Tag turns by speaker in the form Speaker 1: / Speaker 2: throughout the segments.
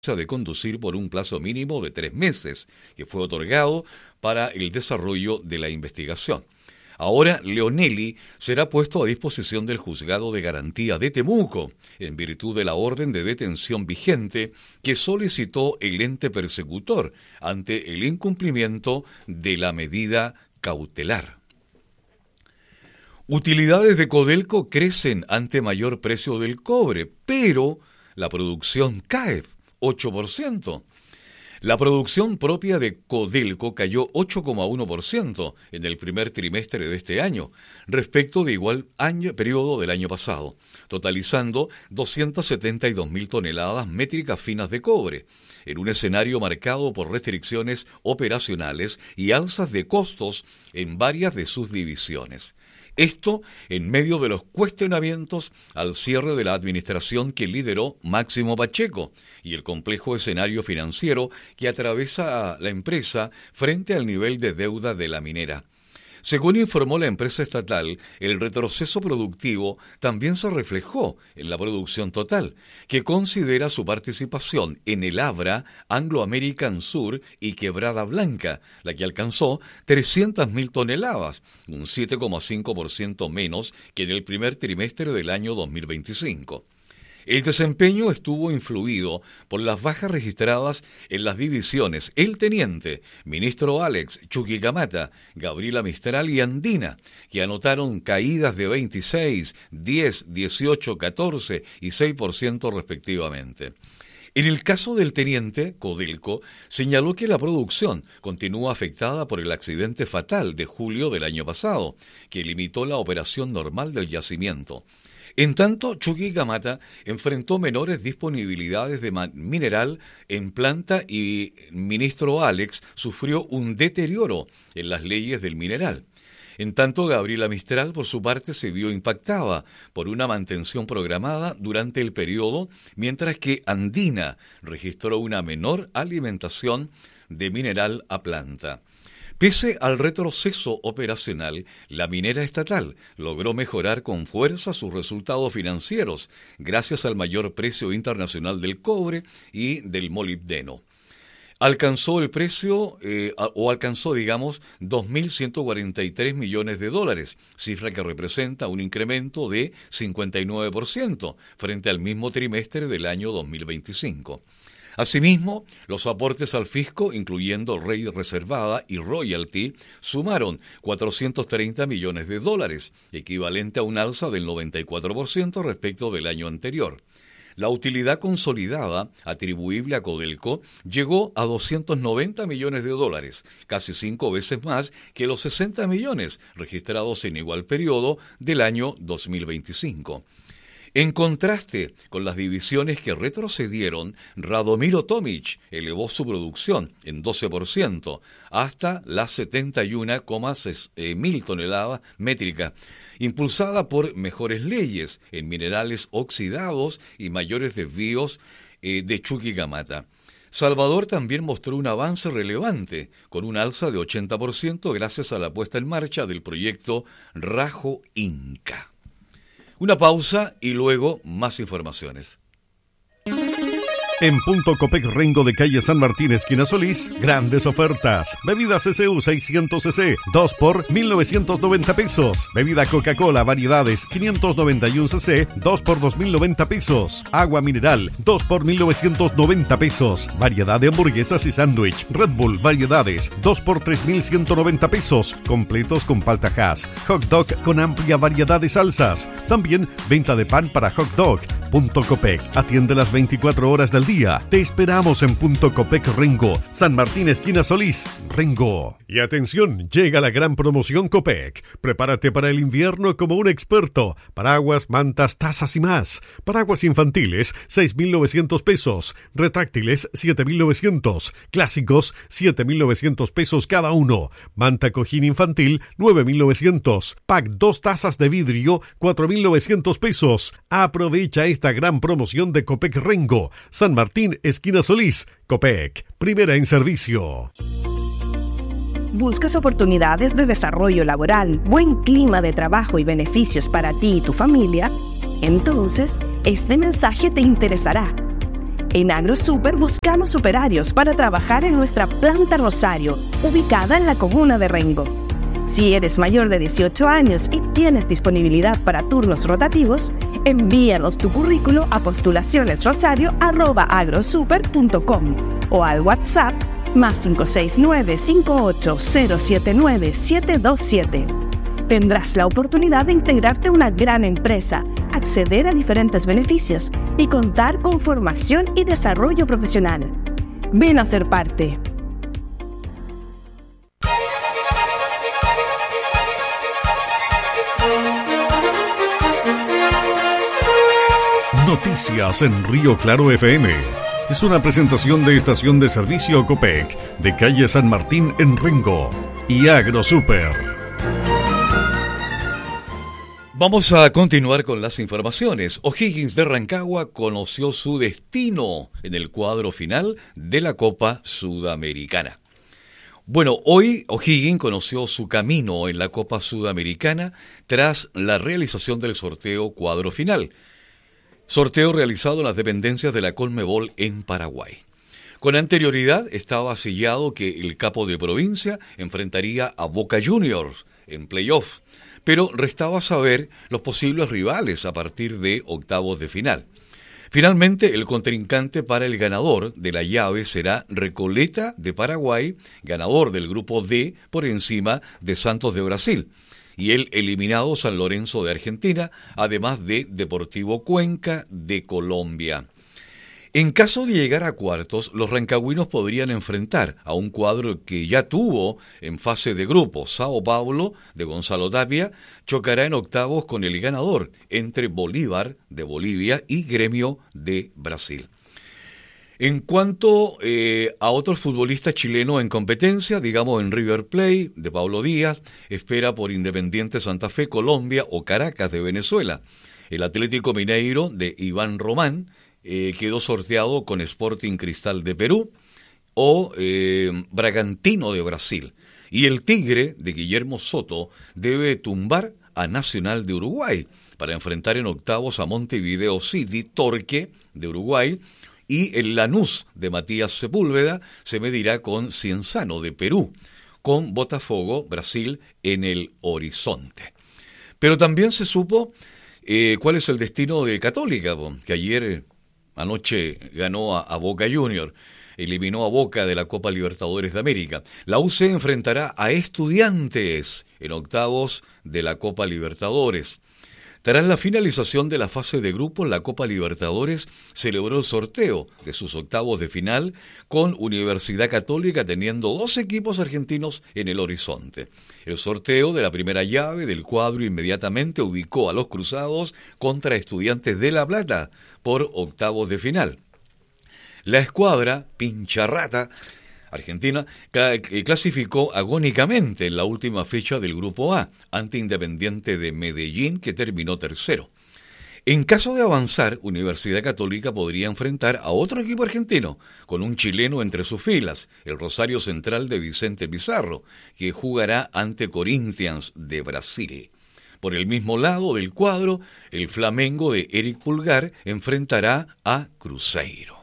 Speaker 1: de conducir por un plazo mínimo de 3 meses, que fue otorgado para el desarrollo de la investigación. Ahora, Leonelli será puesto a disposición del Juzgado de Garantía de Temuco, en virtud de la orden de detención vigente que solicitó el ente persecutor ante el incumplimiento de la medida cautelar. Utilidades de Codelco crecen ante mayor precio del cobre, pero la producción cae 8%. La producción propia de Codelco cayó 8,1% en el primer trimestre de este año, respecto de igual periodo del año pasado, totalizando 272.000 toneladas métricas finas de cobre, en un escenario marcado por restricciones operacionales y alzas de costos en varias de sus divisiones. Esto en medio de los cuestionamientos al cierre de la administración que lideró Máximo Pacheco y el complejo escenario financiero que atraviesa la empresa frente al nivel de deuda de la minera. Según informó la empresa estatal, el retroceso productivo también se reflejó en la producción total, que considera su participación en el Abra, Anglo American Sur y Quebrada Blanca, la que alcanzó 300.000 toneladas, un 7,5% menos que en el primer trimestre del año 2025. El desempeño estuvo influido por las bajas registradas en las divisiones El Teniente, Ministro Alex, Chuquicamata, Gabriela Mistral y Andina, que anotaron caídas de 26, 10, 18, 14 y 6% respectivamente. En el caso del Teniente, Codelco señaló que la producción continúa afectada por el accidente fatal de julio del año pasado, que limitó la operación normal del yacimiento. En tanto, Chuquicamata enfrentó menores disponibilidades de mineral en planta y Ministro Alex sufrió un deterioro en las leyes del mineral. En tanto, Gabriela Mistral, por su parte, se vio impactada por una mantención programada durante el periodo, mientras que Andina registró una menor alimentación de mineral a planta. Pese al retroceso operacional, la minera estatal logró mejorar con fuerza sus resultados financieros gracias al mayor precio internacional del cobre y del molibdeno. Alcanzó 2.143 millones de dólares, cifra que representa un incremento de 59% frente al mismo trimestre del año 2025. Asimismo, los aportes al fisco, incluyendo ley reservada y royalty, sumaron 430 millones de dólares, equivalente a un alza del 94% respecto del año anterior. La utilidad consolidada atribuible a Codelco llegó a 290 millones de dólares, casi 5 veces más que los 60 millones registrados en igual periodo del año 2025. En contraste con las divisiones que retrocedieron, Radomiro Tomic elevó su producción en 12% hasta las 71,6 toneladas métricas, impulsada por mejores leyes en minerales oxidados y mayores desvíos de Chuquicamata. Salvador también mostró un avance relevante, con un alza de 80% gracias a la puesta en marcha del proyecto Rajo Inca. Una pausa y luego más informaciones.
Speaker 2: En Punto Copec Rengo de calle San Martín, esquina Solís, grandes ofertas. Bebida CCU 600cc, 2 por 1.990 pesos. Bebida Coca-Cola variedades 591cc, 2 por 2.090 pesos. Agua mineral, 2 por 1.990 pesos. Variedad de hamburguesas y sándwich. Red Bull variedades, 2 por 3.190 pesos. Completos con palta hash. Hot dog con amplia variedad de salsas. También venta de pan para hot dog. Punto Copec, atiende las 24 horas del día. Te esperamos en Punto Copec Rengo, San Martín, esquina Solís, Rengo. Y atención, llega la gran promoción Copec. Prepárate para el invierno como un experto. Paraguas, mantas, tazas y más. Paraguas infantiles, 6.900 pesos. Retráctiles, 7.900. Clásicos, 7.900 pesos cada uno. Manta cojín infantil, 9.900. Pack 2 tazas de vidrio, 4.900 pesos. Aprovecha esta gran promoción de Copec Rengo, San Martín, esquina Solís. Copec, primera en servicio.
Speaker 3: ¿Buscas oportunidades de desarrollo laboral, buen clima de trabajo y beneficios para ti y tu familia? Entonces, este mensaje te interesará. En AgroSuper buscamos operarios para trabajar en nuestra planta Rosario, ubicada en la comuna de Rengo. Si eres mayor de 18 años y tienes disponibilidad para turnos rotativos, envíanos tu currículo a postulacionesrosario@agrosuper.com o al WhatsApp +569 58079727. 727. Tendrás la oportunidad de integrarte a una gran empresa, acceder a diferentes beneficios y contar con formación y desarrollo profesional. Ven a ser parte.
Speaker 2: Noticias en Río Claro FM. Es una presentación de Estación de Servicio Copec, de calle San Martín en Rengo y AgroSuper.
Speaker 1: Vamos a continuar con las informaciones. O'Higgins de Rancagua conoció su destino en el cuadro final de la Copa Sudamericana. Bueno, hoy O'Higgins conoció su camino en la Copa Sudamericana tras la realización del sorteo cuadro final. Sorteo realizado en las dependencias de la Conmebol en Paraguay. Con anterioridad estaba sellado que el capo de provincia enfrentaría a Boca Juniors en playoff, pero restaba saber los posibles rivales a partir de octavos de final. Finalmente, el contrincante para el ganador de la llave será Recoleta de Paraguay, ganador del grupo D por encima de Santos de Brasil, y el eliminado San Lorenzo de Argentina, además de Deportivo Cuenca de Colombia. En caso de llegar a cuartos, los rancagüinos podrían enfrentar a un cuadro que ya tuvo en fase de grupo. Sao Paulo, de Gonzalo Tapia, chocará en octavos con el ganador entre Bolívar, de Bolivia, y Gremio de Brasil. En cuanto a otros futbolistas chilenos en competencia, digamos en River Plate, de Pablo Díaz, espera por Independiente Santa Fe, Colombia, o Caracas, de Venezuela. El Atlético Mineiro, de Iván Román, quedó sorteado con Sporting Cristal de Perú o Bragantino de Brasil. Y el Tigre, de Guillermo Soto, debe tumbar a Nacional de Uruguay para enfrentar en octavos a Montevideo City, Torque, de Uruguay, y el Lanús, de Matías Sepúlveda, se medirá con Cienzano, de Perú, con Botafogo, Brasil, en el horizonte. Pero también se supo cuál es el destino de Católica, que ayer anoche ganó a Boca Juniors, eliminó a Boca de la Copa Libertadores de América. La UC enfrentará a Estudiantes en octavos de la Copa Libertadores. Tras la finalización de la fase de grupos, la Copa Libertadores celebró el sorteo de sus octavos de final, con Universidad Católica teniendo 2 equipos argentinos en el horizonte. El sorteo de la primera llave del cuadro inmediatamente ubicó a los cruzados contra Estudiantes de La Plata por octavos de final. La escuadra Pincharrata Argentina clasificó agónicamente en la última fecha del Grupo A, ante Independiente de Medellín, que terminó tercero. En caso de avanzar, Universidad Católica podría enfrentar a otro equipo argentino, con un chileno entre sus filas, el Rosario Central de Vicente Pizarro, que jugará ante Corinthians de Brasil. Por el mismo lado del cuadro, el Flamengo de Eric Pulgar enfrentará a Cruzeiro.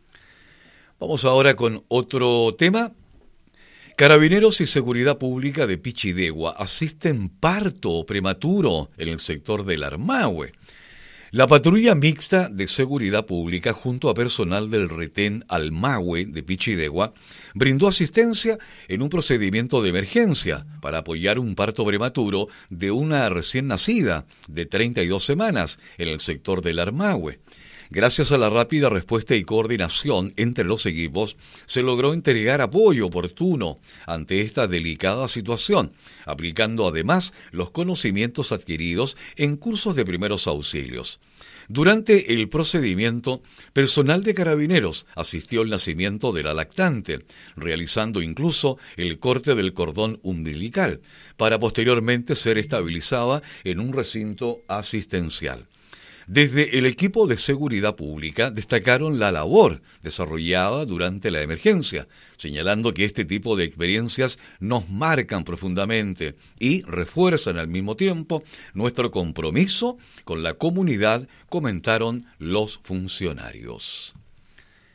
Speaker 1: Vamos ahora con otro tema. Carabineros y Seguridad Pública de Pichidegua asisten parto prematuro en el sector del Armahue. La patrulla mixta de Seguridad Pública, junto a personal del retén Armahue de Pichidegua, brindó asistencia en un procedimiento de emergencia para apoyar un parto prematuro de una recién nacida de 32 semanas en el sector del Armahue. Gracias a la rápida respuesta y coordinación entre los equipos, se logró entregar apoyo oportuno ante esta delicada situación, aplicando además los conocimientos adquiridos en cursos de primeros auxilios. Durante el procedimiento, personal de Carabineros asistió al nacimiento de la lactante, realizando incluso el corte del cordón umbilical, para posteriormente ser estabilizada en un recinto asistencial. Desde el equipo de seguridad pública destacaron la labor desarrollada durante la emergencia, señalando que este tipo de experiencias nos marcan profundamente y refuerzan al mismo tiempo nuestro compromiso con la comunidad, comentaron los funcionarios.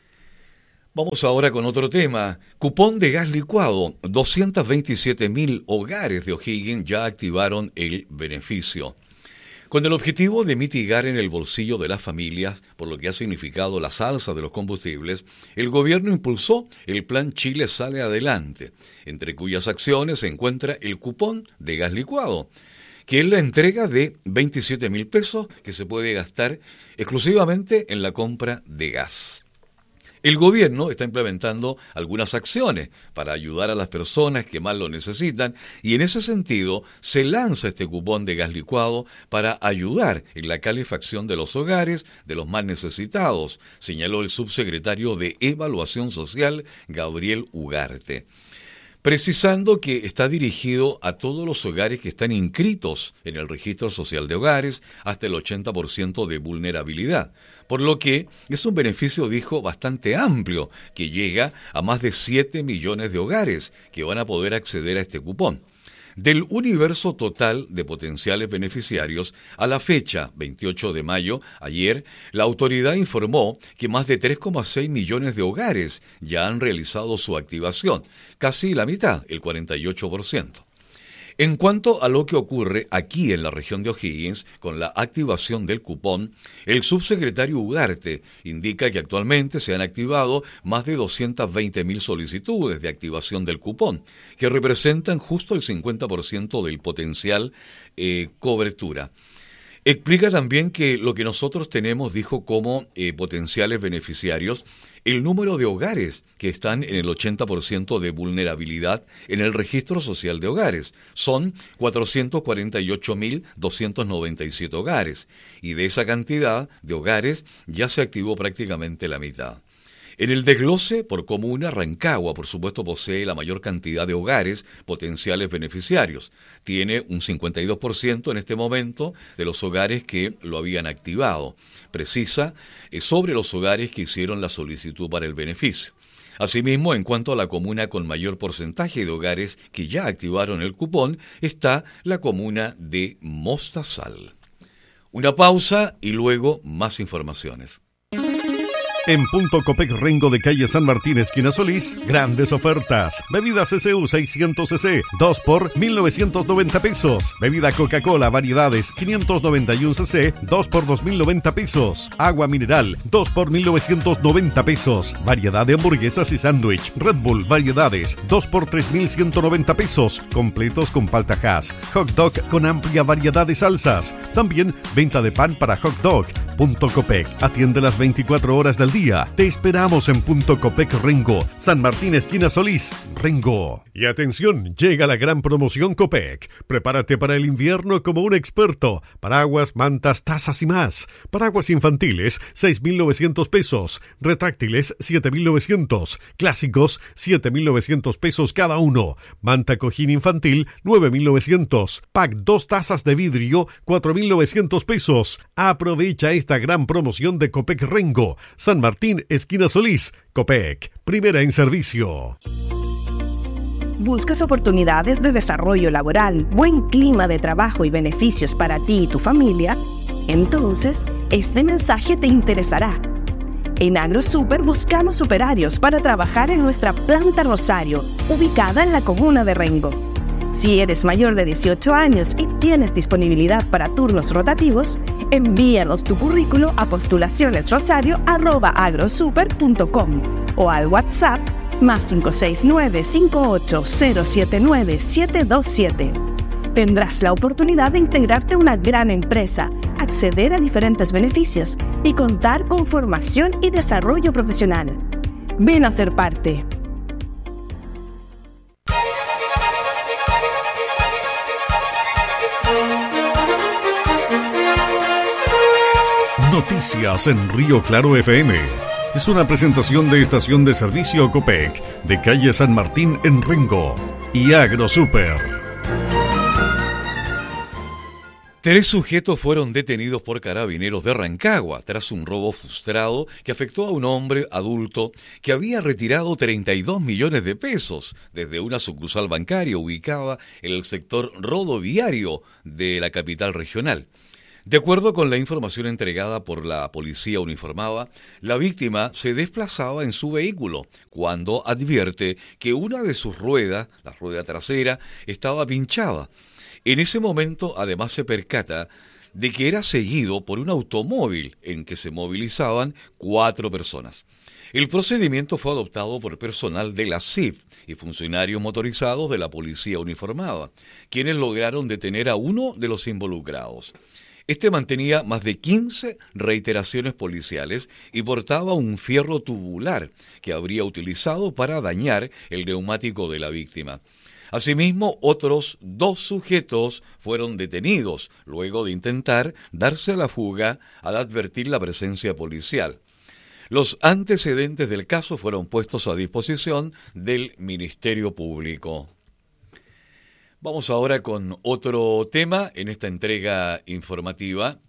Speaker 1: Vamos ahora con otro tema. Cupón de gas licuado. 227.000 hogares de O'Higgins ya activaron el beneficio. Con el objetivo de mitigar en el bolsillo de las familias, por lo que ha significado la alza de los combustibles, el gobierno impulsó el Plan Chile Sale Adelante, entre cuyas acciones se encuentra el cupón de gas licuado, que es la entrega de 27.000 pesos que se puede gastar exclusivamente en la compra de gas. El gobierno está implementando algunas acciones para ayudar a las personas que más lo necesitan y en ese sentido se lanza este cupón de gas licuado para ayudar en la calefacción de los hogares de los más necesitados, señaló el subsecretario de Evaluación Social, Gabriel Ugarte, precisando que está dirigido a todos los hogares que están inscritos en el Registro Social de Hogares hasta el 80% de vulnerabilidad, por lo que es un beneficio, dijo, bastante amplio, que llega a más de 7 millones de hogares que van a poder acceder a este cupón. Del universo total de potenciales beneficiarios, a la fecha, 28 de mayo, ayer, la autoridad informó que más de 3,6 millones de hogares ya han realizado su activación, casi la mitad, el 48%. En cuanto a lo que ocurre aquí en la región de O'Higgins con la activación del cupón, el subsecretario Ugarte indica que actualmente se han activado más de 220.000 solicitudes de activación del cupón, que representan justo el 50% del potencial cobertura. Explica también que lo que nosotros tenemos, dijo, como potenciales beneficiarios, el número de hogares que están en el 80% de vulnerabilidad en el Registro Social de Hogares. Son 448.297 hogares, y de esa cantidad de hogares ya se activó prácticamente la mitad. En el desglose por comuna, Rancagua, por supuesto, posee la mayor cantidad de hogares potenciales beneficiarios. Tiene un 52% en este momento de los hogares que lo habían activado. Precisa sobre los hogares que hicieron la solicitud para el beneficio. Asimismo, en cuanto a la comuna con mayor porcentaje de hogares que ya activaron el cupón, está la comuna de Mostazal. Una pausa y luego más informaciones.
Speaker 2: En Punto Copec Rengo de calle San Martín, esquina Solís, grandes ofertas. Bebida CCU 600cc, 2 por 1.990 pesos. Bebida Coca-Cola variedades 591cc, 2 por 2.090 pesos. Agua mineral, 2 por 1.990 pesos. Variedad de hamburguesas y sándwich. Red Bull variedades, 2 por 3.190 pesos. Completos con palta hash. Hot dog con amplia variedad de salsas. También venta de pan para hot dog. Punto Copec atiende las 24 horas del día. Te esperamos en Punto Copec Rengo, San Martín, esquina Solís, Rengo. Y atención, llega la gran promoción Copec. Prepárate para el invierno como un experto. Paraguas, mantas, tazas y más. Paraguas infantiles, 6.900 pesos. Retráctiles, 7.900. Clásicos, 7.900 pesos cada uno. Manta cojín infantil, 9.900. Pack 2 tazas de vidrio, 4.900 pesos. Aprovecha esta gran promoción de Copec Rengo, San Martín, esquina Solís. Copec, primera en servicio.
Speaker 3: ¿Buscas oportunidades de desarrollo laboral, buen clima de trabajo y beneficios para ti y tu familia? Entonces, este mensaje te interesará. En AgroSuper buscamos operarios para trabajar en nuestra planta Rosario, ubicada en la comuna de Rengo. Si eres mayor de 18 años y tienes disponibilidad para turnos rotativos, envíanos tu currículo a postulacionesrosario@agrosuper.com o al WhatsApp +569 58079 727. Tendrás la oportunidad de integrarte a una gran empresa, acceder a diferentes beneficios y contar con formación y desarrollo profesional. Ven a ser parte.
Speaker 2: Noticias en Río Claro FM. Es una presentación de estación de servicio Copec, de calle San Martín en Rengo y AgroSuper.
Speaker 1: 3 sujetos fueron detenidos por carabineros de Rancagua tras un robo frustrado que afectó a un hombre adulto que había retirado 32 millones de pesos desde una sucursal bancaria ubicada en el sector rodoviario de la capital regional. De acuerdo con la información entregada por la policía uniformada, la víctima se desplazaba en su vehículo cuando advierte que una de sus ruedas, la rueda trasera, estaba pinchada. En ese momento, además, se percata de que era seguido por un automóvil en que se movilizaban 4 personas. El procedimiento fue adoptado por personal de la CIP y funcionarios motorizados de la policía uniformada, quienes lograron detener a uno de los involucrados. Este mantenía más de 15 reiteraciones policiales y portaba un fierro tubular que habría utilizado para dañar el neumático de la víctima. Asimismo, otros 2 sujetos fueron detenidos luego de intentar darse a la fuga al advertir la presencia policial. Los antecedentes del caso fueron puestos a disposición del Ministerio Público. Vamos ahora con otro tema en esta entrega informativa.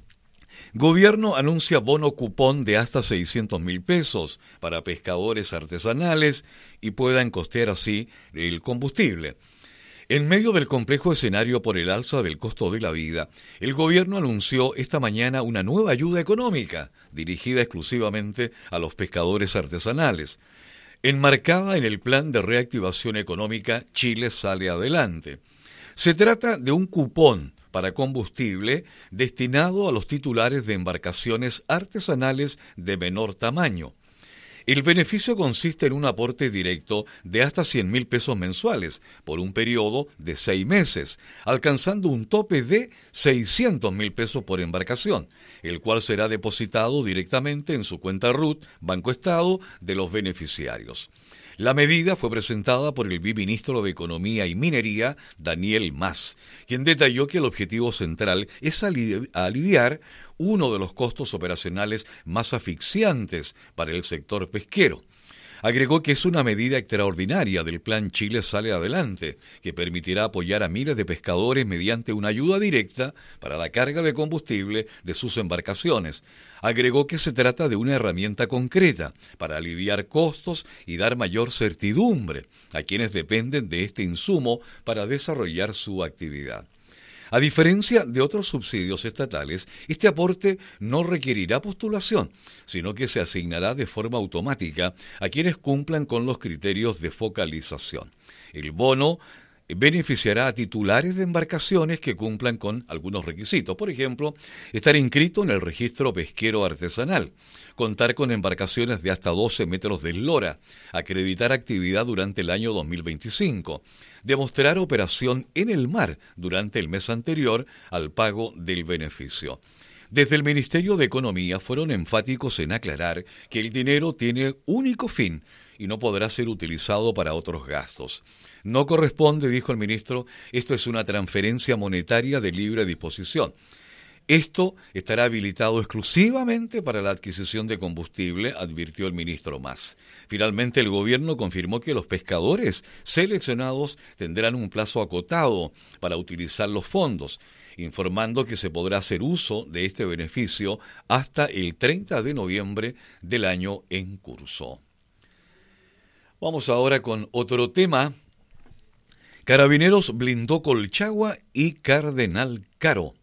Speaker 1: Gobierno anuncia bono cupón de hasta 600.000 pesos para pescadores artesanales y puedan costear así el combustible. En medio del complejo escenario por el alza del costo de la vida, el gobierno anunció esta mañana una nueva ayuda económica dirigida exclusivamente a los pescadores artesanales. Enmarcada en el Plan de Reactivación Económica Chile Sale Adelante. Se trata de un cupón para combustible destinado a los titulares de embarcaciones artesanales de menor tamaño. El beneficio consiste en un aporte directo de hasta 100.000 pesos mensuales por un periodo de 6 meses, alcanzando un tope de 600.000 pesos por embarcación, el cual será depositado directamente en su cuenta RUT, Banco Estado, de los beneficiarios. La medida fue presentada por el viceministro de Economía y Minería, Daniel Mas, quien detalló que el objetivo central es aliviar uno de los costos operacionales más asfixiantes para el sector pesquero. Agregó que es una medida extraordinaria del Plan Chile Sale Adelante, que permitirá apoyar a miles de pescadores mediante una ayuda directa para la carga de combustible de sus embarcaciones. Agregó que se trata de una herramienta concreta para aliviar costos y dar mayor certidumbre a quienes dependen de este insumo para desarrollar su actividad. A diferencia de otros subsidios estatales, este aporte no requerirá postulación, sino que se asignará de forma automática a quienes cumplan con los criterios de focalización. El bono beneficiará a titulares de embarcaciones que cumplan con algunos requisitos. Por ejemplo, estar inscrito en el registro pesquero artesanal, contar con embarcaciones de hasta 12 metros de eslora, acreditar actividad durante el año 2025, demostrar operación en el mar durante el mes anterior al pago del beneficio. Desde el Ministerio de Economía fueron enfáticos en aclarar que el dinero tiene único fin y no podrá ser utilizado para otros gastos. No corresponde, dijo el ministro, esto es una transferencia monetaria de libre disposición. Esto estará habilitado exclusivamente para la adquisición de combustible, advirtió el ministro Mas. Finalmente, el gobierno confirmó que los pescadores seleccionados tendrán un plazo acotado para utilizar los fondos, informando que se podrá hacer uso de este beneficio hasta el 30 de noviembre del año en curso. Vamos ahora con otro tema. Carabineros blindó Colchagua y Cardenal Caro.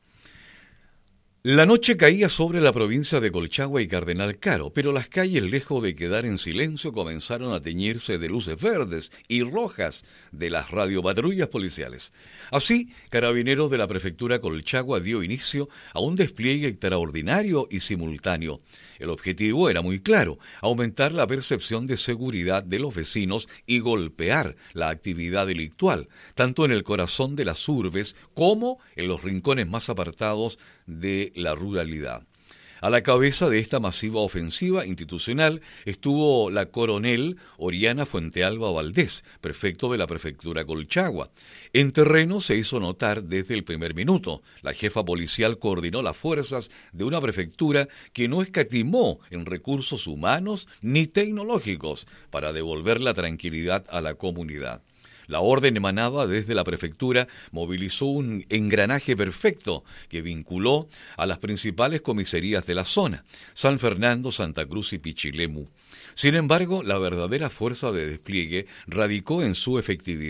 Speaker 1: La noche caía sobre la provincia de Colchagua y Cardenal Caro, pero las calles, lejos de quedar en silencio, comenzaron a teñirse de luces verdes y rojas de las radiopatrullas policiales. Así, Carabineros de la Prefectura Colchagua dio inicio a un despliegue extraordinario y simultáneo. El objetivo era muy claro: aumentar la percepción de seguridad de los vecinos y golpear la actividad delictual, tanto en el corazón de las urbes como en los rincones más apartados de la ruralidad. A la cabeza de esta masiva ofensiva institucional estuvo la coronel Oriana Fuentealba Valdés, prefecto de la Prefectura Colchagua. En terreno se hizo notar desde el primer minuto. La jefa policial coordinó las fuerzas de una prefectura que no escatimó en recursos humanos ni tecnológicos para devolver la tranquilidad a la comunidad. La orden emanada desde la prefectura movilizó un engranaje perfecto que vinculó a las principales comisarías de la zona, San Fernando, Santa Cruz y Pichilemu. Sin embargo, la verdadera fuerza de despliegue radicó en su efectividad.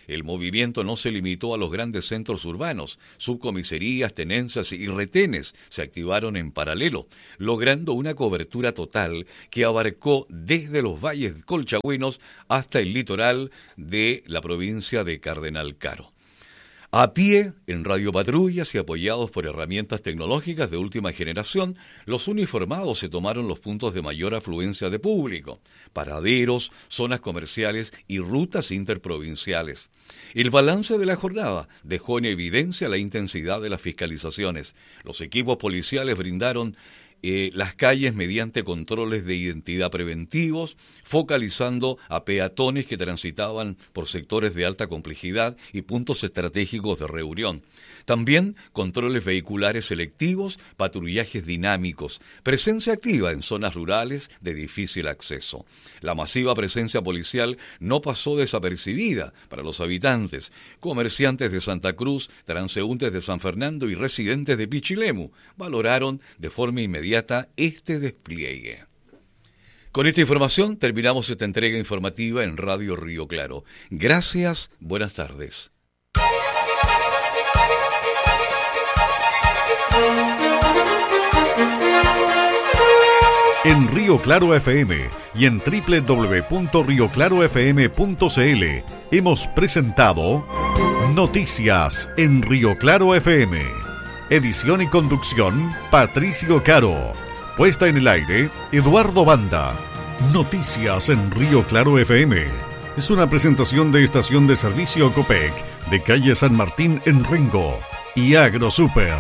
Speaker 1: El movimiento no se limitó a los grandes centros urbanos. Subcomisarías, tenencias y retenes se activaron en paralelo, logrando una cobertura total que abarcó desde los valles colchagüinos hasta el litoral de la provincia de Cardenal Caro. A pie, en radiopatrullas y apoyados por herramientas tecnológicas de última generación, los uniformados se tomaron los puntos de mayor afluencia de público, paraderos, zonas comerciales y rutas interprovinciales. El balance de la jornada dejó en evidencia la intensidad de las fiscalizaciones. Los equipos policiales brindaron las calles mediante controles de identidad preventivos, focalizando a peatones que transitaban por sectores de alta complejidad y puntos estratégicos de reunión. También controles vehiculares selectivos, patrullajes dinámicos, presencia activa en zonas rurales de difícil acceso. La masiva presencia policial no pasó desapercibida para los habitantes. Comerciantes de Santa Cruz, transeúntes de San Fernando y residentes de Pichilemu valoraron de forma inmediata este despliegue. Con esta información terminamos esta entrega informativa en Radio Río Claro. Gracias, buenas tardes.
Speaker 2: En Río Claro FM y en www.rioclarofm.cl hemos presentado Noticias en Río Claro FM. Edición y conducción, Patricio Caro. Puesta en el aire, Eduardo Banda. Noticias en Río Claro FM. Es una presentación de Estación de Servicio Copec, de calle San Martín en Rengo y AgroSuper.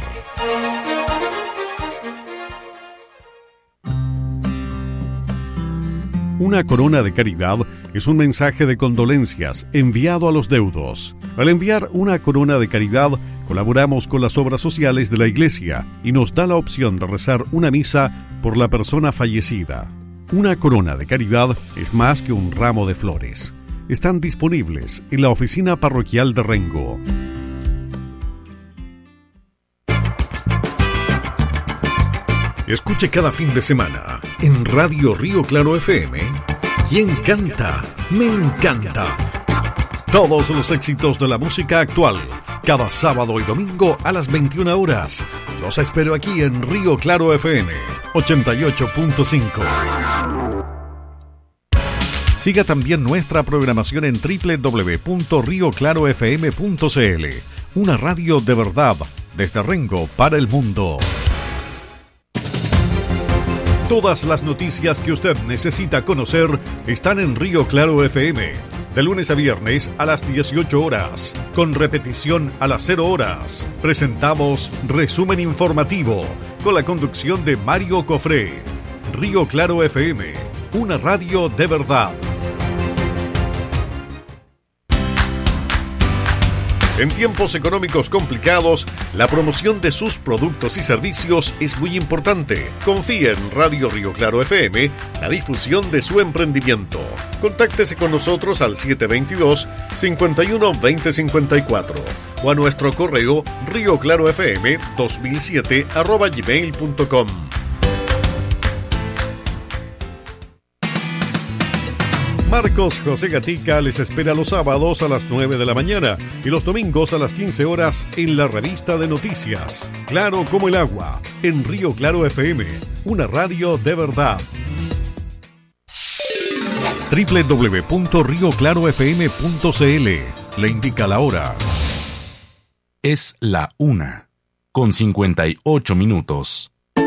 Speaker 2: Una corona de caridad es un mensaje de condolencias enviado a los deudos. Al enviar una corona de caridad, colaboramos con las obras sociales de la Iglesia y nos da la opción de rezar una misa por la persona fallecida. Una corona de caridad es más que un ramo de flores. Están disponibles en la oficina parroquial de Rengo. Escuche cada fin de semana en Radio Río Claro FM. ¿Quién canta? Me encanta. Todos los éxitos de la música actual, cada sábado y domingo a las 21 horas. Los espero aquí en Río Claro FM 88.5. Siga también nuestra programación en www.rioclarofm.cl. Una radio de verdad desde Rengo para el mundo. Todas las noticias que usted necesita conocer están en Río Claro FM, de lunes a viernes a las 18 horas, con repetición a las 0 horas. Presentamos Resumen Informativo, con la conducción de Mario Cofré. Río Claro FM, una radio de verdad. En tiempos económicos complicados, la promoción de sus productos y servicios es muy importante. Confíe en Radio Río Claro FM, la difusión de su emprendimiento. Contáctese con nosotros al 722-51-2054 o a nuestro correo rioclarofm2007@gmail.com. Marcos José Gatica les espera los sábados a las 9 de la mañana y los domingos a las 15 horas en la revista de noticias Claro como el agua, en Río Claro FM, una radio de verdad. www.rioclarofm.cl le indica la hora.
Speaker 4: Es la 1:58.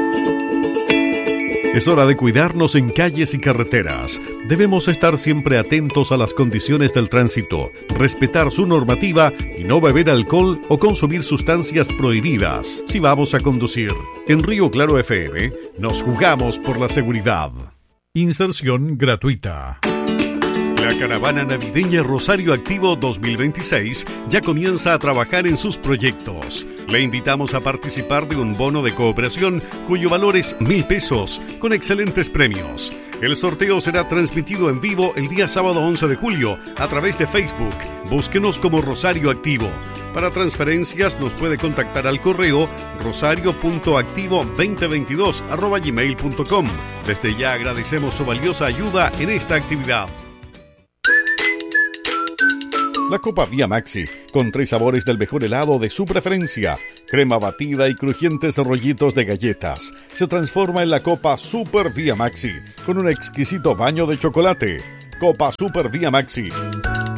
Speaker 2: Es hora de cuidarnos en calles y carreteras. Debemos estar siempre atentos a las condiciones del tránsito, respetar su normativa y no beber alcohol o consumir sustancias prohibidas si vamos a conducir. En Río Claro FM nos jugamos por la seguridad. Inserción gratuita. La caravana navideña Rosario Activo 2026 ya comienza a trabajar en sus proyectos. Le invitamos a participar de un bono de cooperación cuyo valor es 1.000 pesos, con excelentes premios. El sorteo será transmitido en vivo el día sábado 11 de julio a través de Facebook. Búsquenos como Rosario Activo. Para transferencias nos puede contactar al correo rosario.activo2022@gmail.com. Desde ya agradecemos su valiosa ayuda en esta actividad. La Copa Vía Maxi, con 3 sabores del mejor helado de su preferencia, crema batida y crujientes rollitos de galletas, se transforma en la Copa Super Vía Maxi, con un exquisito baño de chocolate. Copa Super Vía Maxi.